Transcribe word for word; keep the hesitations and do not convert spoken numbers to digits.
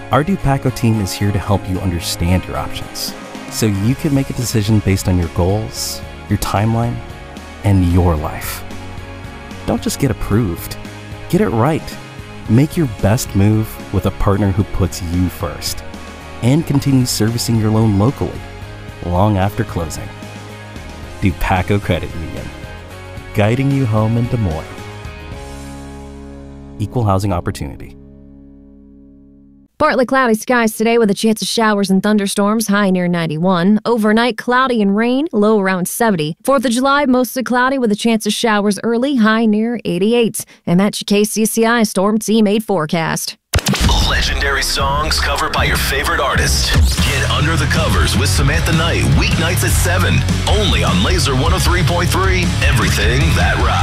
Our Dupaco team is here to help you understand your options, so you can make a decision based on your goals, your timeline, and your life. Don't just get approved. Get it right. Make your best move with a partner who puts you first and continues servicing your loan locally long after closing. Dupaco Credit Union, guiding you home in Des Moines. Equal housing opportunity. Partly cloudy skies today with a chance of showers and thunderstorms, high near ninety-one. Overnight, cloudy and rain, low around seventy. fourth of July, mostly cloudy with a chance of showers early, high near eighty-eight. And that's your K C C I Storm Team eight forecast. Legendary songs covered by your favorite artist. Get under the covers with Samantha Knight, weeknights at seven. Only on Laser one oh three point three. Everything That Rocks.